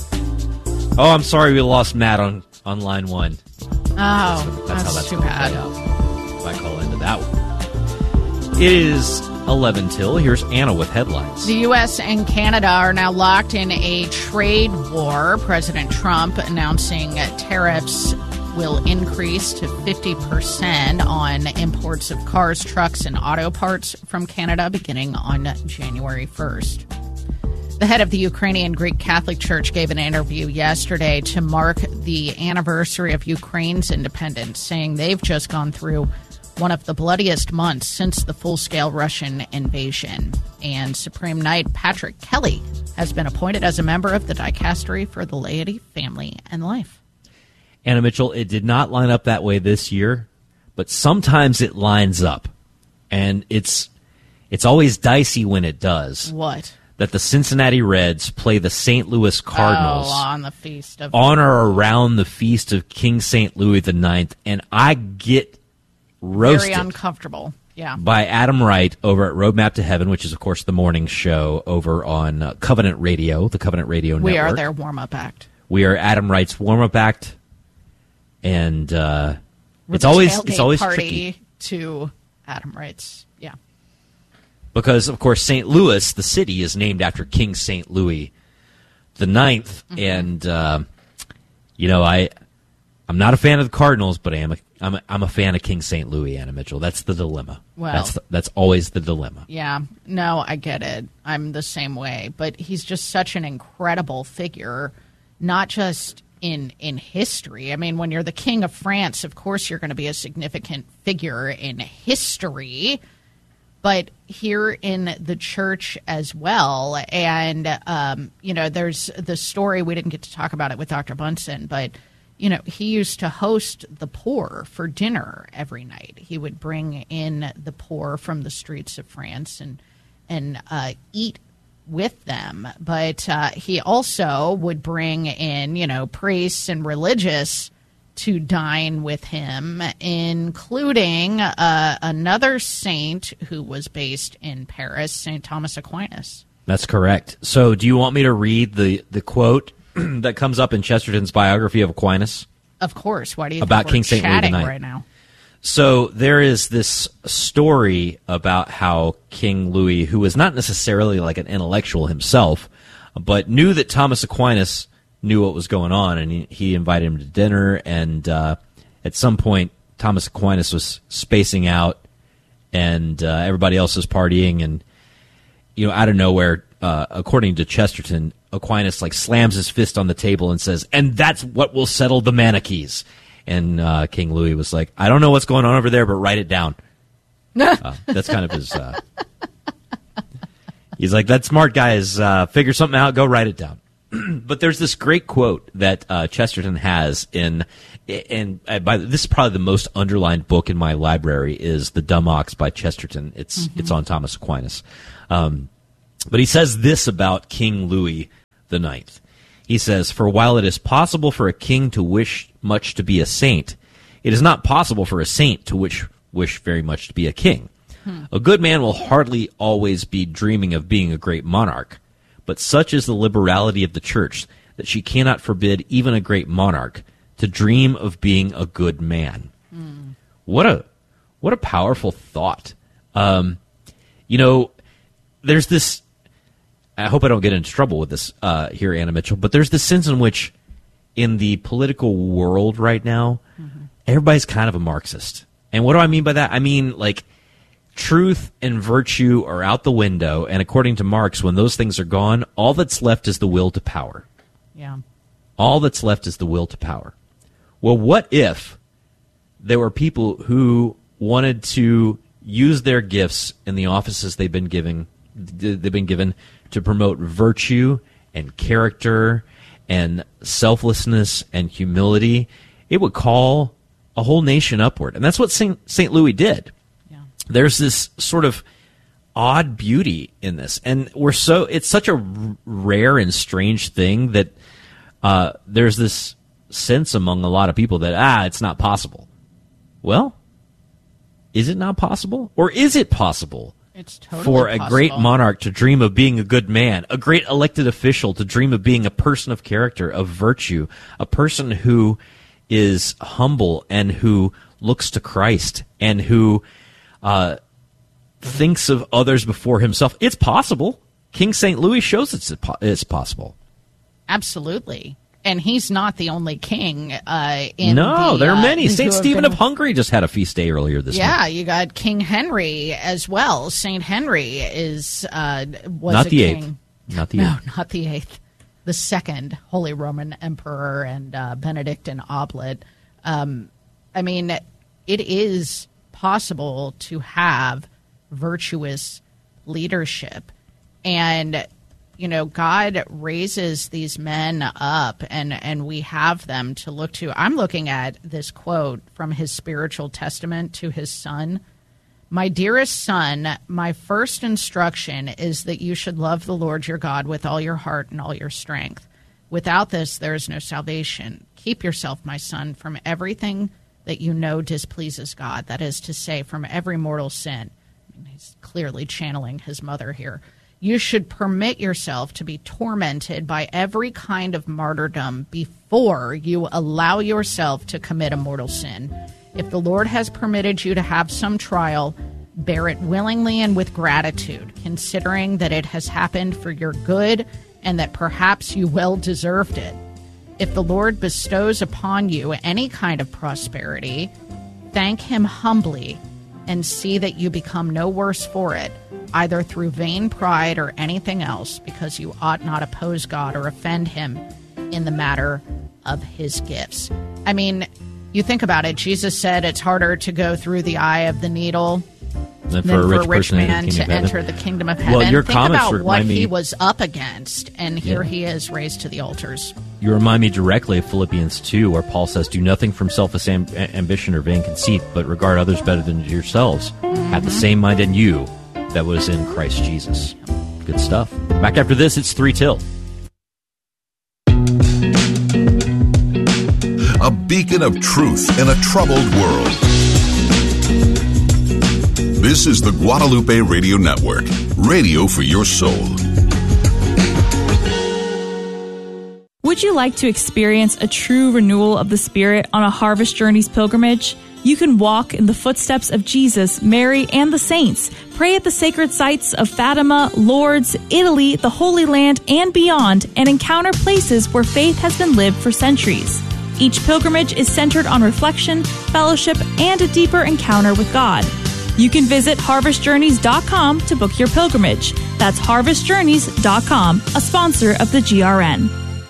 Oh, I'm sorry we lost Matt on on line one. Oh, that's, that's, how that's too gonna bad. play out if I call into that one. It is eleven till. Here's Anna with headlines. The U S and Canada are now locked in a trade war. President Trump announcing tariffs will increase to fifty percent on imports of cars, trucks, and auto parts from Canada beginning on January first. The head of the Ukrainian Greek Catholic Church gave an interview yesterday to mark the anniversary of Ukraine's independence, saying they've just gone through one of the bloodiest months since the full-scale Russian invasion. And Supreme Knight Patrick Kelly has been appointed as a member of the Dicastery for the Laity, Family, and Life. Anna Mitchell, it did not line up that way this year, but sometimes it lines up. And it's it's always dicey when it does. What? That the Cincinnati Reds play the Saint Louis Cardinals oh, on the feast of on or around the feast of King Saint Louis the Ninth, and I get roasted very uncomfortable. Yeah, by Adam Wright over at Roadmap to Heaven, which is of course the morning show over on uh, Covenant Radio, the Covenant Radio we Network. We are their warm-up act. We are Adam Wright's warm-up act, and uh, With it's always it's always party tricky to Adam Wright's. Yeah. Because, of course, Saint Louis, the city, is named after King Saint Louis the Ninth, mm-hmm. and uh, you know, I I'm not a fan of the Cardinals, but I am a, I'm a, I'm a fan of King Saint Louis, Anna Mitchell. That's the dilemma. Well, that's the, that's always the dilemma. Yeah, no, I get it. I'm the same way, but he's just such an incredible figure, not just in in history. I mean, when you're the King of France, of course, you're going to be a significant figure in history. But here in the church as well. And, um, you know, there's the story, we didn't get to talk about it with Doctor Bunsen, but, you know, he used to host the poor for dinner every night. He would bring in the poor from the streets of France and, and uh, eat with them. But uh, he also would bring in, you know, priests and religious to dine with him, including uh, another saint who was based in Paris, Saint Thomas Aquinas. That's correct. So do you want me to read the, the quote that comes up in Chesterton's biography of Aquinas? Of course. Why do you about think we're King Saint Louis the Ninth right now? So there is this story about how King Louis, who was not necessarily like an intellectual himself, but knew that Thomas Aquinas knew what was going on, and he, he invited him to dinner, and uh, at some point, Thomas Aquinas was spacing out, and uh, everybody else was partying, and, you know, out of nowhere, uh, according to Chesterton, Aquinas, like, slams his fist on the table and says, and that's what will settle the Manichees. And uh, King Louis was like, I don't know what's going on over there, but write it down. Uh, that's kind of his... Uh, he's like, that smart guy is uh, figure something out, go write it down. But there's this great quote that uh, Chesterton has in... And by this is probably the most underlined book in my library is The Dumb Ox by Chesterton. It's mm-hmm. it's on Thomas Aquinas. Um, but he says this about King Louis the Ninth. He says, "For while it is possible for a king to wish much to be a saint, it is not possible for a saint to wish, wish very much to be a king. Hmm. A good man will hardly always be dreaming of being a great monarch, but such is the liberality of the church that she cannot forbid even a great monarch to dream of being a good man." Mm. What a what a powerful thought. Um, you know, there's this, I hope I don't get into trouble with this uh, here, Anna Mitchell, but there's this sense in which in the political world right now, mm-hmm. everybody's kind of a Marxist. And what do I mean by that? I mean, like, truth and virtue are out the window, and according to Marx, when those things are gone, all that's left is the will to power. Yeah. All that's left is the will to power. Well, what if there were people who wanted to use their gifts in the offices they've been giving, they've been given to promote virtue and character and selflessness and humility? It would call a whole nation upward, and that's what Saint Saint Louis did. Yeah. There's this sort of odd beauty in this, and we're so it's such a r- rare and strange thing that uh, there's this sense among a lot of people that, ah, it's not possible. Well, is it not possible? Or is it possible it's totally for a possible. great monarch to dream of being a good man, a great elected official to dream of being a person of character, of virtue, a person who is humble and who looks to Christ and who uh, thinks of others before himself? It's possible. King Saint Louis shows it's, it's possible. Absolutely. And he's not the only king uh, in No, the, there are uh, many. Saint Stephen been... of Hungary just had a feast day earlier this yeah, month. Yeah, you got King Henry as well. Saint Henry is uh, was not a the king. eighth. Not the no, eighth. not the eighth. The second Holy Roman Emperor and uh, Benedict and Oblet. Um, I mean, it is possible to have virtuous leadership. And, you know, God raises these men up and, and we have them to look to. I'm looking at this quote from his spiritual testament to his son. "My dearest son, my first instruction is that you should love the Lord your God with all your heart and all your strength. Without this, there is no salvation. Keep yourself, my son, from everything that you know displeases God, that is to say, from every mortal sin." I mean, he's clearly channeling his mother here. "You should permit yourself to be tormented by every kind of martyrdom before you allow yourself to commit a mortal sin. If the Lord has permitted you to have some trial, bear it willingly and with gratitude, considering that it has happened for your good and that perhaps you well deserved it. If the Lord bestows upon you any kind of prosperity, thank him humbly and see that you become no worse for it, either through vain pride or anything else, because you ought not oppose God or offend him in the matter of his gifts." I mean, you think about it. Jesus said it's harder to go through the eye of the needle than for than a rich, for a rich man to enter heaven. the kingdom of heaven. Well, your think comments about what remind me- he was up against, and here Yeah. he is raised to the altars. You remind me directly of Philippians two, where Paul says, "Do nothing from selfish am- ambition or vain conceit, but regard others better than yourselves. Mm-hmm. Have the same mind in you that was in Christ Jesus." Good stuff. Back after this, it's three till. A beacon of truth in a troubled world. This is the Guadalupe Radio Network, radio for your soul. Would you like to experience a true renewal of the Spirit on a Harvest Journeys pilgrimage? You can walk in the footsteps of Jesus, Mary, and the saints, pray at the sacred sites of Fatima, Lourdes, Italy, the Holy Land, and beyond, and encounter places where faith has been lived for centuries. Each pilgrimage is centered on reflection, fellowship, and a deeper encounter with God. You can visit harvest journeys dot com to book your pilgrimage. That's harvest journeys dot com, a sponsor of the G R N.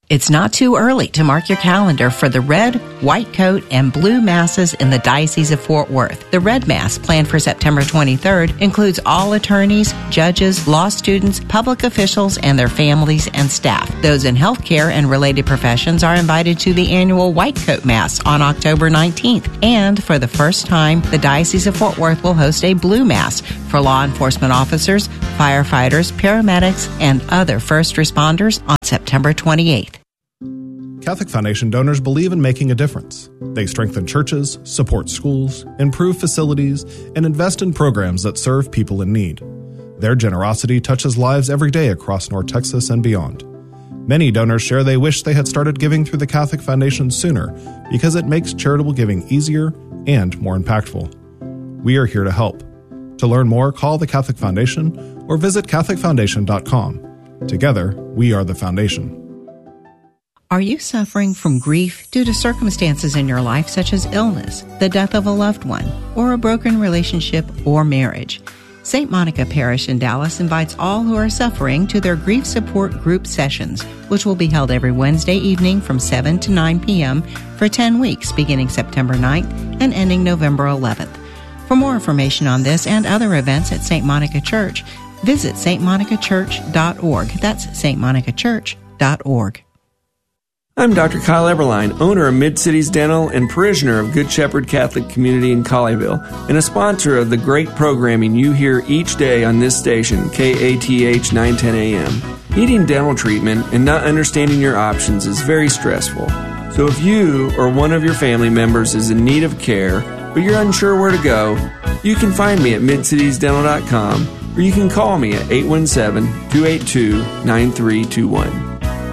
It's not too early to mark your calendar for the red, white coat, and blue masses in the Diocese of Fort Worth. The red mass, planned for September twenty-third, includes all attorneys, judges, law students, public officials, and their families and staff. Those in healthcare and related professions are invited to the annual white coat mass on October nineteenth. And for the first time, the Diocese of Fort Worth will host a blue mass for law enforcement officers, firefighters, paramedics, and other first responders on September twenty-eighth. Catholic Foundation donors believe in making a difference. They strengthen churches, support schools, improve facilities, and invest in programs that serve people in need. Their generosity touches lives every day across North Texas and beyond. Many donors share they wish they had started giving through the Catholic Foundation sooner because it makes charitable giving easier and more impactful. We are here to help. To learn more, call the Catholic Foundation or visit catholic foundation dot com. Together, we are the Foundation. Are you suffering from grief due to circumstances in your life such as illness, the death of a loved one, or a broken relationship or marriage? Saint Monica Parish in Dallas invites all who are suffering to their grief support group sessions, which will be held every Wednesday evening from seven to nine p.m. for ten weeks beginning September ninth and ending November eleventh. For more information on this and other events at Saint Monica Church, visit s t monica church dot org. That's s t monica church dot org. I'm Doctor Kyle Eberline, owner of Mid-Cities Dental and parishioner of Good Shepherd Catholic Community in Colleyville, and a sponsor of the great programming you hear each day on this station, K A T H nine ten A M. Needing dental treatment and not understanding your options is very stressful. So if you or one of your family members is in need of care, but you're unsure where to go, you can find me at mid cities dental dot com, or you can call me at eight one seven, two eight two, nine three two one.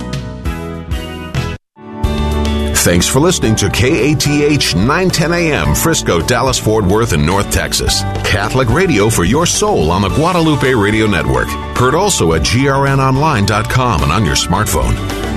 Thanks for listening to K A T H nine ten A M, Frisco, Dallas, Fort Worth, and North Texas. Catholic radio for your soul on the Guadalupe Radio Network. Heard also at G R N online dot com and on your smartphone.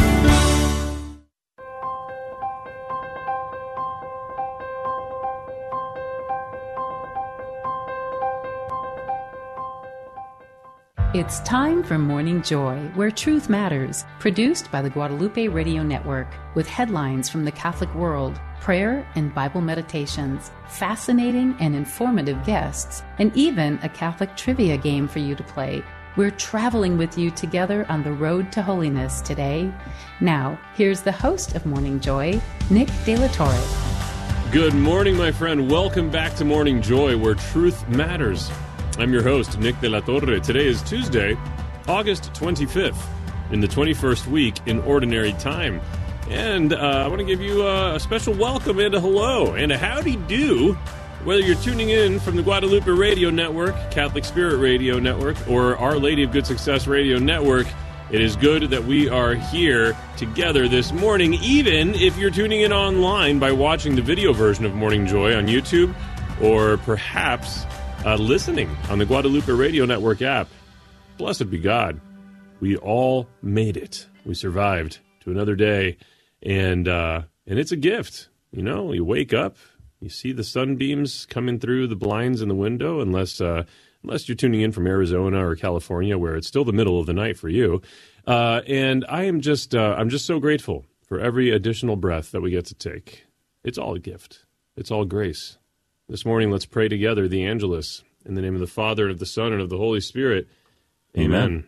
It's time for Morning Joy, where truth matters, produced by the Guadalupe Radio Network, with headlines from the Catholic world, prayer and Bible meditations, fascinating and informative guests, and even a Catholic trivia game for you to play. We're traveling with you together on the road to holiness today. Now, here's the host of Morning Joy, Nick De La Torre. Good morning, my friend. Welcome back to Morning Joy, where truth matters. I'm your host, Nick De La Torre. Today is Tuesday, August twenty-fifth, in the twenty-first week in Ordinary Time. And uh, I want to give you uh, a special welcome and a hello and a howdy do, whether you're tuning in from the Guadalupe Radio Network, Catholic Spirit Radio Network, or Our Lady of Good Success Radio Network. It is good that we are here together this morning, even if you're tuning in online by watching the video version of Morning Joy on YouTube, or perhaps Uh, listening on the Guadalupe Radio Network app. Blessed be God. We all made it. We survived to another day, and uh, and it's a gift. You know, you wake up, you see the sunbeams coming through the blinds in the window, unless uh, unless you're tuning in from Arizona or California, where it's still the middle of the night for you. Uh, and I am just uh, I'm just so grateful for every additional breath that we get to take. It's all a gift. It's all grace. This morning, let's pray together the Angelus in the name of the Father, and of the Son, and of the Holy Spirit. Amen. Amen.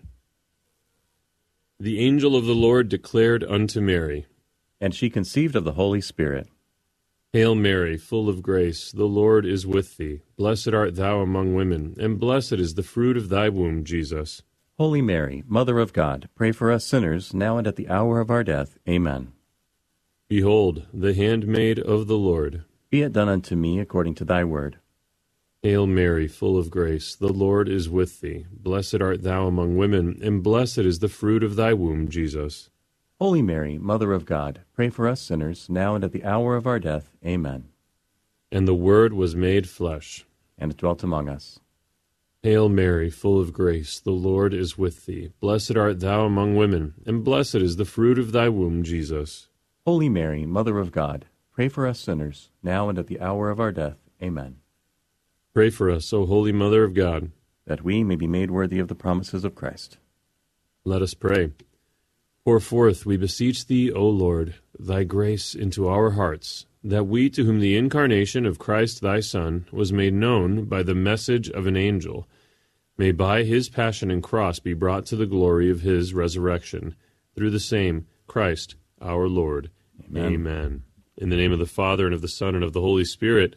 The angel of the Lord declared unto Mary, and she conceived of the Holy Spirit. Hail Mary, full of grace, the Lord is with thee. Blessed art thou among women, and blessed is the fruit of thy womb, Jesus. Holy Mary, Mother of God, pray for us sinners, now and at the hour of our death. Amen. Behold, the handmaid of the Lord. Be it done unto me according to thy word. Hail Mary, full of grace, the Lord is with thee. Blessed art thou among women, and blessed is the fruit of thy womb, Jesus. Holy Mary, Mother of God, pray for us sinners, now and at the hour of our death. Amen. And the Word was made flesh, and dwelt among us. Hail Mary, full of grace, the Lord is with thee. Blessed art thou among women, and blessed is the fruit of thy womb, Jesus. Holy Mary, Mother of God, pray for us sinners, now and at the hour of our death. Amen. Pray for us, O Holy Mother of God, that we may be made worthy of the promises of Christ. Let us pray. Pour forth, we beseech thee, O Lord, thy grace into our hearts, that we, to whom the incarnation of Christ thy Son was made known by the message of an angel, may by his passion and cross be brought to the glory of his resurrection, through the same Christ our Lord. Amen. Amen. In the name of the Father, and of the Son, and of the Holy Spirit.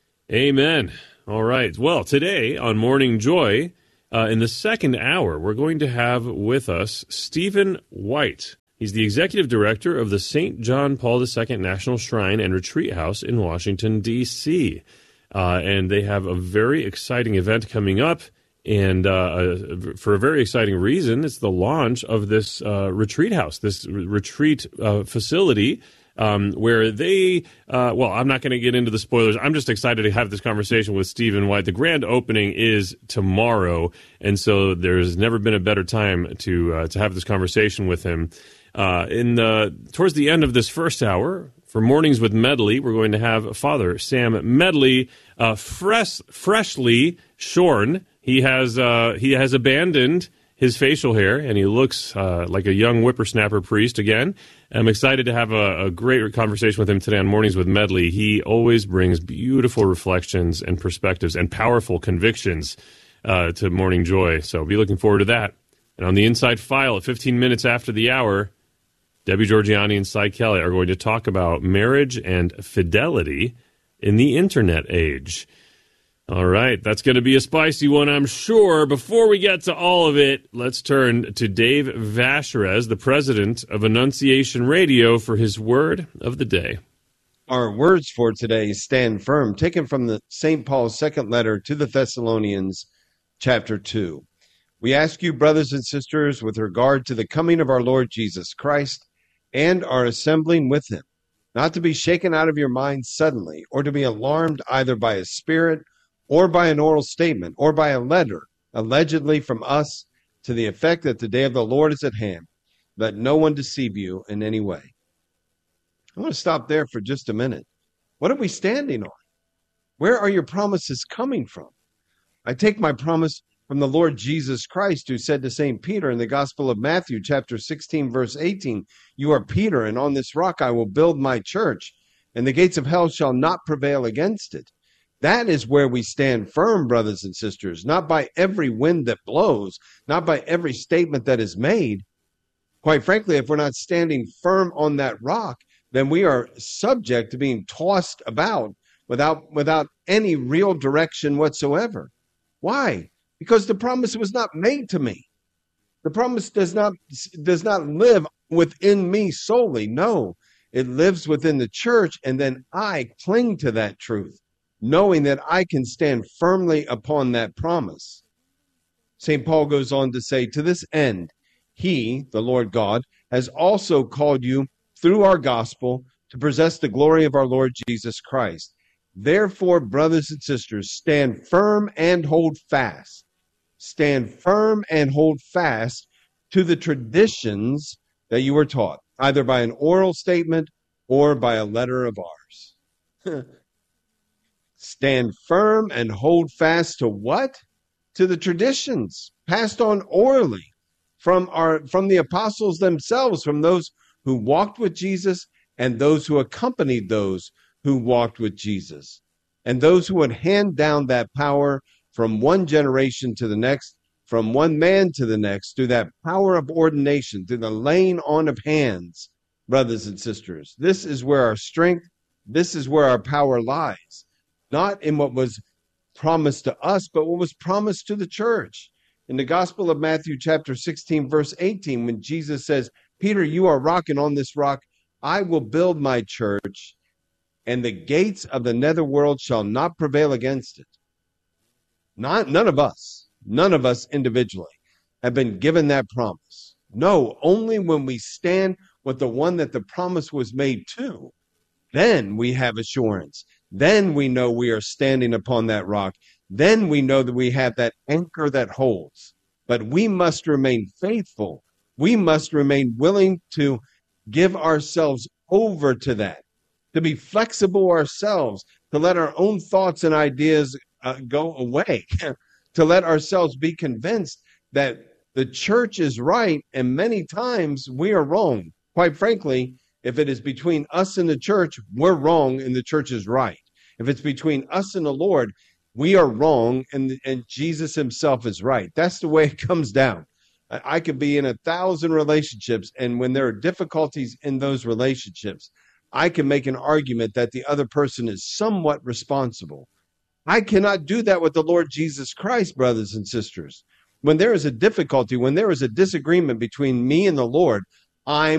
Amen. All right. Well, today on Morning Joy, uh, in the second hour, we're going to have with us Stephen White. He's the executive director of the Saint John Paul the Second National Shrine and Retreat House in Washington, D C Uh, and they have a very exciting event coming up. And uh, for a very exciting reason, it's the launch of this uh, retreat house, this re- retreat uh, facility, um, where they, uh, well, I'm not going to get into the spoilers. I'm just excited to have this conversation with Stephen White. The grand opening is tomorrow, and so there's never been a better time to uh, to have this conversation with him. Uh, in the, towards the end of this first hour, for Mornings with Medley, we're going to have Father Sam Medley, uh, fresh, freshly shorn. He has uh, he has abandoned his facial hair, and he looks uh, like a young whippersnapper priest again. I'm excited to have a, a great conversation with him today on Mornings with Medley. He always brings beautiful reflections and perspectives and powerful convictions uh, to Morning Joy, so be looking forward to that. And on the Inside File at fifteen minutes after the hour, Debbie Georgianni and Cy Kelly are going to talk about marriage and fidelity in the Internet age. All right, that's going to be a spicy one, I'm sure. Before we get to all of it, let's turn to Dave Vacherez, the president of Annunciation Radio, for his word of the day. Our words for today stand firm, taken from the Saint Paul's second letter to the Thessalonians, chapter two. We ask you, brothers and sisters, with regard to the coming of our Lord Jesus Christ and our assembling with him, not to be shaken out of your minds suddenly, or to be alarmed either by a spirit or by an oral statement, or by a letter, allegedly from us, to the effect that the day of the Lord is at hand. Let no one deceive you in any way. I want to stop there for just a minute. What are we standing on? Where are your promises coming from? I take my promise from the Lord Jesus Christ, who said to Saint Peter in the Gospel of Matthew, chapter sixteen, verse eighteen, you are Peter, and on this rock I will build my church, and the gates of hell shall not prevail against it. That is where we stand firm, brothers and sisters, not by every wind that blows, not by every statement that is made. Quite frankly, if we're not standing firm on that rock, then we are subject to being tossed about without, without any real direction whatsoever. Why? Because the promise was not made to me. The promise does not, does not live within me solely. No, it lives within the church, and then I cling to that truth, knowing that I can stand firmly upon that promise. Saint Paul goes on to say, to this end, he, the Lord God, has also called you through our gospel to possess the glory of our Lord Jesus Christ. Therefore, brothers and sisters, stand firm and hold fast. Stand firm and hold fast to the traditions that you were taught, either by an oral statement or by a letter of ours. Stand firm and hold fast to what? To the traditions passed on orally from our from the apostles themselves, from those who walked with Jesus and those who accompanied those who walked with Jesus, and those who would hand down that power from one generation to the next, from one man to the next, through that power of ordination, through the laying on of hands, brothers and sisters. This is where our strength, this is where our power lies. Not in what was promised to us, but what was promised to the church. In the Gospel of Matthew, chapter sixteen, verse eighteen, when Jesus says, Peter, you are rock, and on this rock I will build my church, and the gates of the netherworld shall not prevail against it. Not, none of us, none of us individually have been given that promise. No, only when we stand with the one that the promise was made to, then we have assurance. Then we know we are standing upon that rock. Then we know that we have that anchor that holds. But we must remain faithful. We must remain willing to give ourselves over to that, to be flexible ourselves, to let our own thoughts and ideas uh, go away, to let ourselves be convinced that The church is right, and many times we are wrong. Quite frankly, if it is between us and the church, we're wrong and the church is right. If it's between us and the Lord, we are wrong and, and Jesus himself is right. That's the way it comes down. I, I could be in a thousand relationships, and when there are difficulties in those relationships, I can make an argument that the other person is somewhat responsible. I cannot do that with the Lord Jesus Christ, brothers and sisters. When there is a difficulty, when there is a disagreement between me and the Lord, I'm